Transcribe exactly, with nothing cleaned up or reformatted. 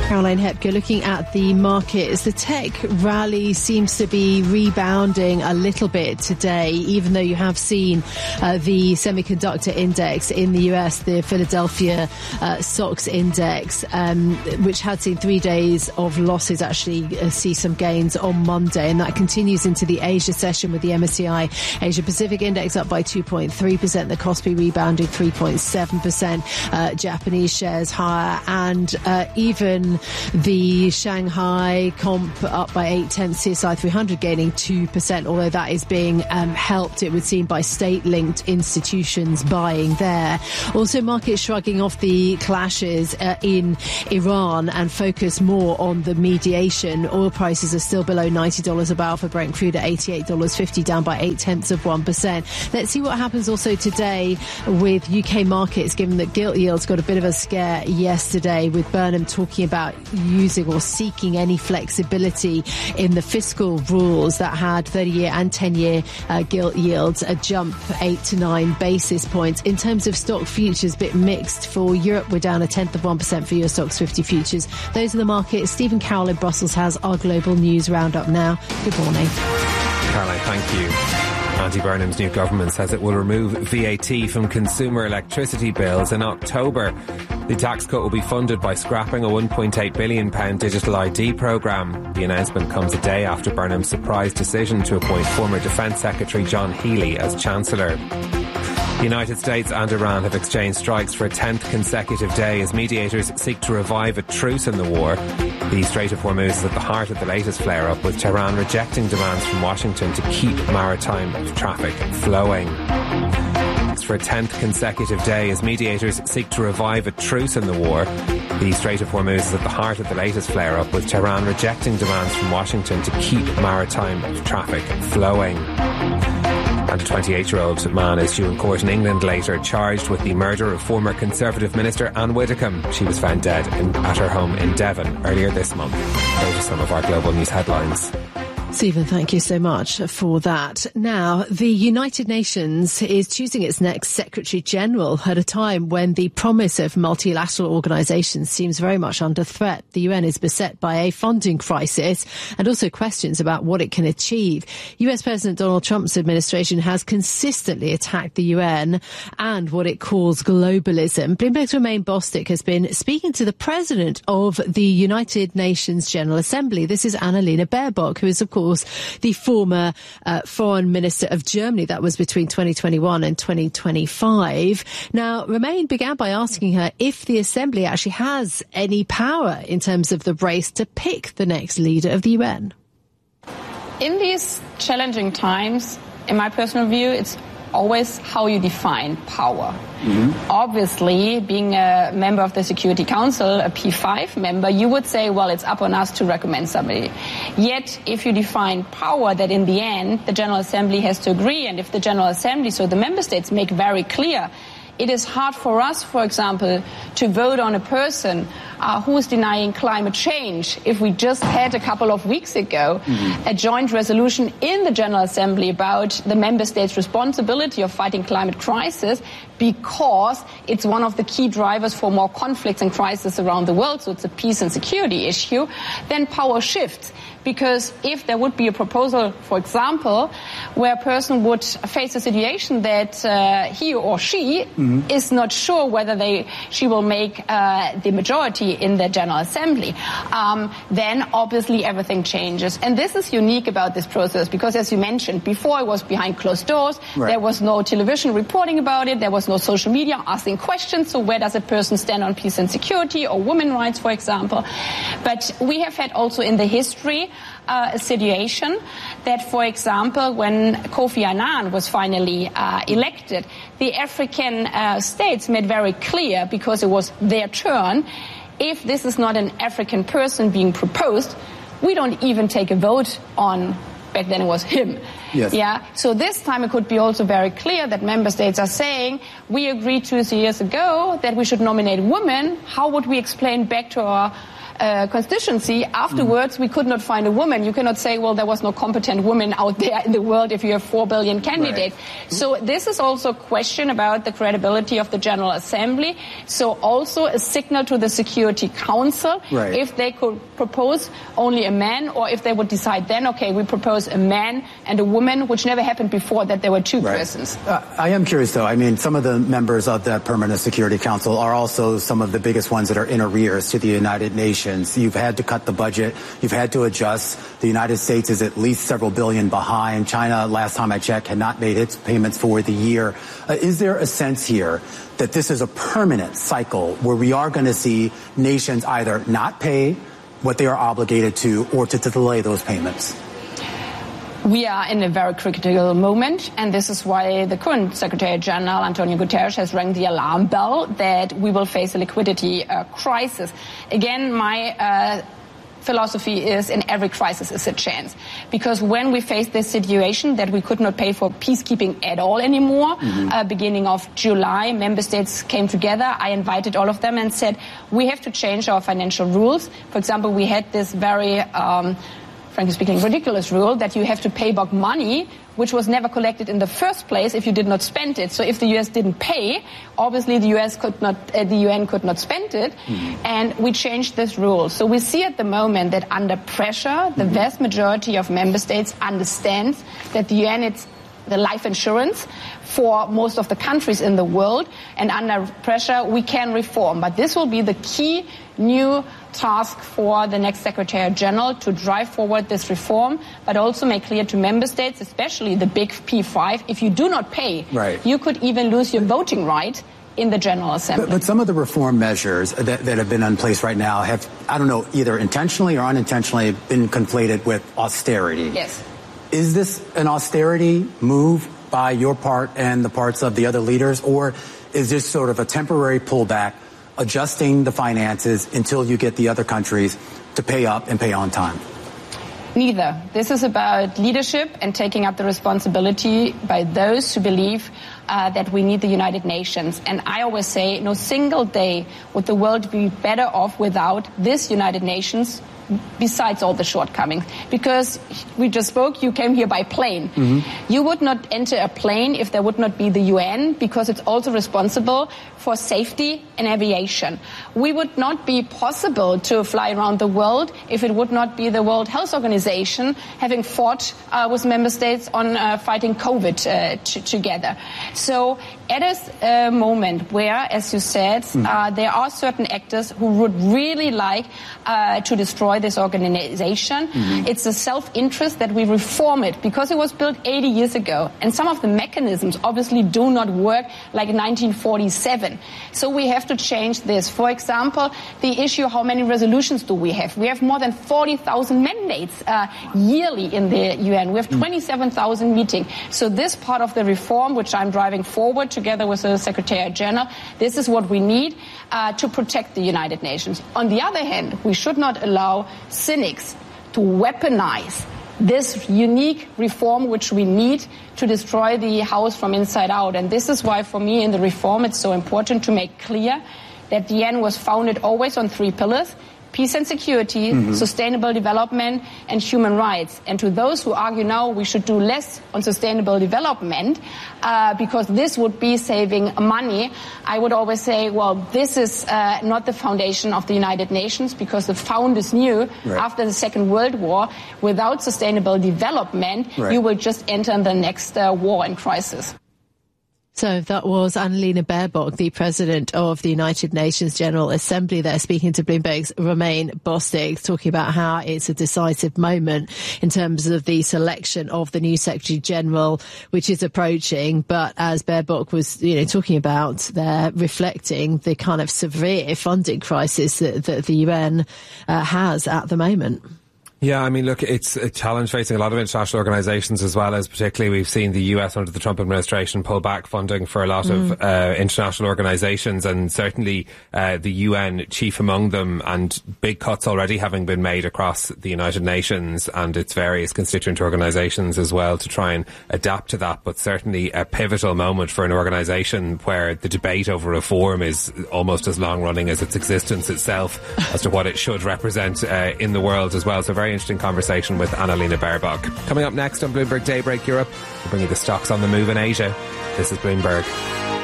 Caroline Hepker, looking at the markets, the tech rally seems to be rebounding a little bit today, even though you have seen uh, the semiconductor index in the U S, the Philadelphia uh, S O X index, um, which had seen three days of losses, actually uh, see some gains on Monday, and that continues into the Asia session with the M S C I Asia Pacific index up by two point three percent, the Kospi rebounding three point seven percent, uh, Japanese shares higher, and uh, even the Shanghai comp up by eight tenths, C S I three hundred gaining two percent, although that is being um, helped, it would seem, by state-linked institutions buying there. Also, markets shrugging off the clashes uh, in Iran and focus more on the mediation. Oil prices are still below ninety dollars a barrel for Brent crude at eighty-eight dollars fifty, down by eight tenths of one percent. Let's see what happens also today with U K markets, given that gilt yields got a bit of a scare yesterday, with Burnham talking about using or seeking any flexibility in the fiscal rules that had thirty-year and ten-year uh, gilt yields a jump eight to nine basis points. In terms of stock futures, a bit mixed for Europe. We're down a tenth of one percent for Euro Stoxx fifty futures. Those are the markets. Stephen Carroll in Brussels has our global news roundup now. Good morning. Caroline, thank you. Andy Burnham's new government says it will remove V A T from consumer electricity bills in October. The tax cut will be funded by scrapping a one point eight billion pounds digital I D programme. The announcement comes a day after Burnham's surprise decision to appoint former Defence Secretary John Healey as Chancellor. The United States and Iran have exchanged strikes for a tenth consecutive day as mediators seek to revive a truce in the war. The Strait of Hormuz is at the heart of the latest flare-up, with Tehran rejecting demands from Washington to keep maritime traffic flowing. It's for a tenth consecutive day as mediators seek to revive a truce in the war. The Strait of Hormuz is at the heart of the latest flare-up, with Tehran rejecting demands from Washington to keep maritime traffic flowing. And a twenty-eight-year-old man is due in court in England later, charged with the murder of former Conservative Minister Anne Widdecombe. She was found dead in, at her home in Devon earlier this month. Those are some of our global news headlines. Stephen, thank you so much for that. Now, the United Nations is choosing its next Secretary General at a time when the promise of multilateral organisations seems very much under threat. The U N is beset by a funding crisis and also questions about what it can achieve. U S President Donald Trump's administration has consistently attacked the U N and what it calls globalism. Bloomberg's Romain Bostick has been speaking to the President of the United Nations General Assembly. This is Annalena Baerbock, who is, of course, the former uh, foreign minister of Germany. That was between twenty twenty-one and twenty twenty-five. Now, Romain began by asking her if the Assembly actually has any power in terms of the race to pick the next leader of the U N. In these challenging times, in my personal view, it's always how you define power. Mm-hmm. Obviously, being a member of the Security Council, a P five member, you would say, well, it's up on us to recommend somebody. Yet, if you define power, that in the end, the General Assembly has to agree, and if the General Assembly, so the member states, make very clear, it is hard for us, for example, to vote on a person uh, who is denying climate change. If we just had a couple of weeks ago mm-hmm. a joint resolution in the General Assembly about the member states' responsibility of fighting climate crisis, because it's one of the key drivers for more conflicts and crises around the world, so it's a peace and security issue, then power shifts. Because if there would be a proposal, for example, where a person would face a situation that uh, he or she mm-hmm. is not sure whether they she will make uh, the majority in the General Assembly, um, then obviously everything changes. And this is unique about this process because, as you mentioned, before it was behind closed doors. Right. There was no television reporting about it. There was no social media asking questions. So where does a person stand on peace and security or women's rights, for example? But we have had also in the history Uh, a situation that, for example, when Kofi Annan was finally uh, elected, the African uh, states made very clear, because it was their turn, if this is not an African person being proposed, we don't even take a vote on, back then it was him. Yes. Yeah. So this time it could be also very clear that member states are saying, we agreed two years ago that we should nominate women. How would we explain back to our Uh, constituency afterwards mm. we could not find a woman? You cannot say, well, there was no competent woman out there in the world if you have four billion candidates. Right. So this is also a question about the credibility of the General Assembly. So also a signal to the Security Council, right. if they could propose only a man, or if they would decide then, okay, we propose a man and a woman, which never happened before, that there were two right. persons. Uh, I am curious, though. I mean, some of the members of the Permanent Security Council are also some of the biggest ones that are in arrears to the United Nations. You've had to cut the budget. You've had to adjust. The United States is at least several billion behind. China, last time I checked, had not made its payments for the year. Uh, is there a sense here that this is a permanent cycle where we are going to see nations either not pay what they are obligated to or to, to delay those payments? We are in a very critical moment, and this is why the current Secretary General, Antonio Guterres, has rang the alarm bell that we will face a liquidity uh, crisis. Again, my uh, philosophy is in every crisis is a chance. Because when we faced this situation that we could not pay for peacekeeping at all anymore, mm-hmm. uh, beginning of July, member states came together. I invited all of them and said, we have to change our financial rules. For example, we had this very... Um, frankly speaking, ridiculous rule that you have to pay back money which was never collected in the first place if you did not spend it. So if the U S didn't pay, obviously the U S could not, uh, the U N could not spend it, mm-hmm. and we changed this rule. So we see at the moment that under pressure, the mm-hmm. vast majority of member states understands that the U N is the life insurance for most of the countries in the world, and under pressure we can reform. But this will be the key new task for the next Secretary General, to drive forward this reform, but also make clear to member states, especially the big P five, if you do not pay, right. you could even lose your voting right in the General Assembly. But, but some of the reform measures that, that have been in place right now have, I don't know, either intentionally or unintentionally been conflated with austerity. Yes. Is this an austerity move by your part and the parts of the other leaders, or is this sort of a temporary pullback, adjusting the finances until you get the other countries to pay up and pay on time? Neither. This is about leadership and taking up the responsibility by those who believe uh, that we need the United Nations. And I always say no single day would the world be better off without this United Nations, besides all the shortcomings. Because we just spoke, you came here by plane. Mm-hmm. You would not enter a plane if there would not be the U N, because it's also responsible for safety and aviation. We would not be possible to fly around the world if it would not be the World Health Organization having fought uh, with member states on uh, fighting COVID uh, t- together. So at a uh, moment where, as you said, mm-hmm. uh, there are certain actors who would really like uh, to destroy this organization. Mm-hmm. It's a self-interest that we reform it, because it was built eighty years ago, and some of the mechanisms obviously do not work like nineteen forty-seven. So we have to change this. For example, the issue, how many resolutions do we have? We have more than forty thousand mandates uh, yearly in the U N. We have twenty-seven thousand meetings. So this part of the reform, which I'm driving forward together with the Secretary General, this is what we need uh, to protect the United Nations. On the other hand, we should not allow cynics to weaponize this unique reform which we need to destroy the house from inside out. And this is why, for me, in the reform, it's so important to make clear that the U N was founded always on three pillars: peace and security, mm-hmm. sustainable development, and human rights. And to those who argue now we should do less on sustainable development uh, because this would be saving money, I would always say, well, this is uh, not the foundation of the United Nations, because the founders knew right. after the Second World War, without sustainable development, right. you will just enter the next uh, war and crisis. So that was Annalena Baerbock, the president of the United Nations General Assembly, there, speaking to Bloomberg's Romain Bostic, talking about how it's a decisive moment in terms of the selection of the new Secretary General, which is approaching. But as Baerbock was, you know, talking about, they're reflecting the kind of severe funding crisis that, that the U N uh, has at the moment. Yeah, I mean, look, it's a challenge facing a lot of international organisations, as well as particularly we've seen the U S under the Trump administration pull back funding for a lot mm. of uh, international organisations, and certainly uh, the U N chief among them, and big cuts already having been made across the United Nations and its various constituent organisations as well to try and adapt to that. But certainly a pivotal moment for an organisation where the debate over reform is almost as long running as its existence itself as to what it should represent uh, in the world as well. So very interesting conversation with Annalena Baerbock. Coming up next on Bloomberg Daybreak Europe, we'll bring you the stocks on the move in Asia. This is Bloomberg.